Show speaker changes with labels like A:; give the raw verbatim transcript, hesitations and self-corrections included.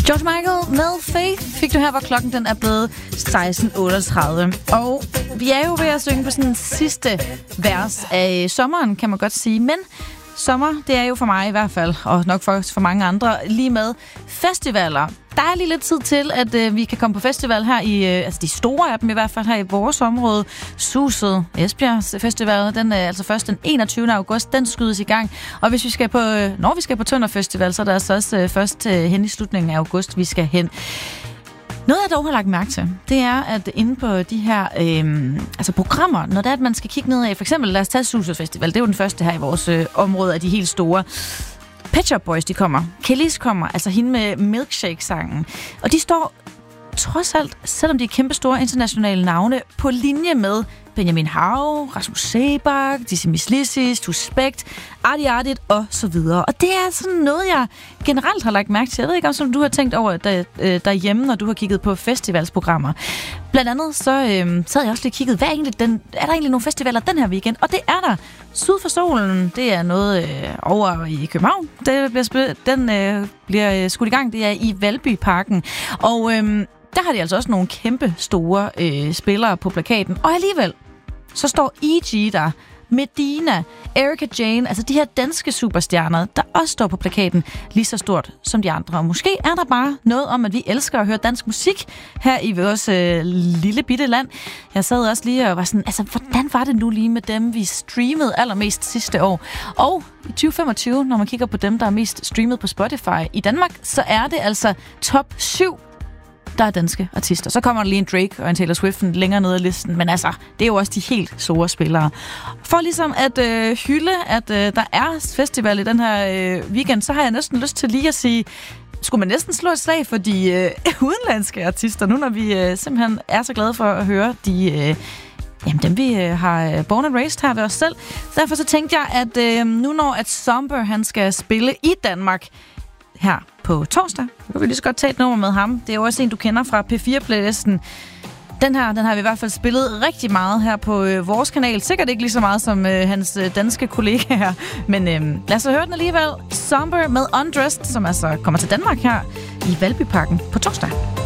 A: George Michael med Faith fik du her, hvor klokken den er blevet seksten otteogtredive. Og vi er jo ved at synge på sådan en sidste vers af sommeren, kan man godt sige. Men sommer, det er jo for mig i hvert fald, og nok for, for mange andre, lige med festivaler. Der er lige lidt tid til, at øh, vi kan komme på festival her i, øh, altså de store af dem i hvert fald her i vores område. Suset, Esbjergs Festival, den er altså først den enogtyvende august, den skydes i gang. Og hvis vi skal på, øh, når vi skal på Tønder Festival, så er der altså også øh, først øh, hen i slutningen af august, vi skal hen. Noget, jeg dog har lagt mærke til, det er, at inde på de her øh, altså programmer, når det er, at man skal kigge ned af, for eksempel lad os tage Suset Festival, det er jo den første her i vores øh, område af de helt store. Pet Shop Boys, de kommer. Kellys kommer, altså hende med Milkshake-sangen. Og de står trods alt, selvom de er kæmpe store internationale navne, på linje med Benjamin Hav, Rasmus Sebak, Dizzy Miss Lizzys, Tuspekt, Arti Artit og så videre. Og det er sådan noget, jeg generelt har lagt mærke til. Jeg ved ikke, om som du har tænkt over der, øh, derhjemme, når du har kigget på festivalsprogrammer. Blandt andet så, øh, så havde jeg også lige kigget, hvad er, egentlig den, er der egentlig nogle festivaler den her weekend? Og det er der. Syd for Solen, det er noget øh, over i København. Det bliver spil- den øh, bliver skudt i gang. Det er i Valbyparken. Og øh, der har de altså også nogle kæmpe store øh, spillere på plakaten. Og alligevel, så står E G der, Medina, Erika Jane, altså de her danske superstjerner, der også står på plakaten lige så stort som de andre. Og måske er der bare noget om, at vi elsker at høre dansk musik her i vores øh, lille bitte land. Jeg sad også lige og var sådan, altså hvordan var det nu lige med dem, vi streamede allermest sidste år? Og i tyve femogtyve, når man kigger på dem, der er mest streamet på Spotify i Danmark, så er det altså top syv, der er danske artister. Så kommer der lige en Drake og en Taylor Swift længere nede af listen, men altså, det er jo også de helt store spillere. For ligesom at øh, hylde, at øh, der er festival i den her øh, weekend, så har jeg næsten lyst til lige at sige, skulle man næsten slå et slag for de øh, udenlandske artister, nu når vi øh, simpelthen er så glade for at høre de... Øh, Jamen, dem vi øh, har born and raised her ved os selv. Derfor så tænkte jeg, at øh, nu når at Zomber, han skal spille i Danmark her på torsdag, så kan vi lige så godt tage et nummer med ham. Det er jo også en, du kender fra P fire-playlisten. Den her, den har vi i hvert fald spillet rigtig meget her på øh, vores kanal. Sikkert ikke lige så meget som øh, hans øh, danske kollega her. Men øh, lad os høre den alligevel. Zomber med Undressed, som altså kommer til Danmark her i Valbyparken på torsdag.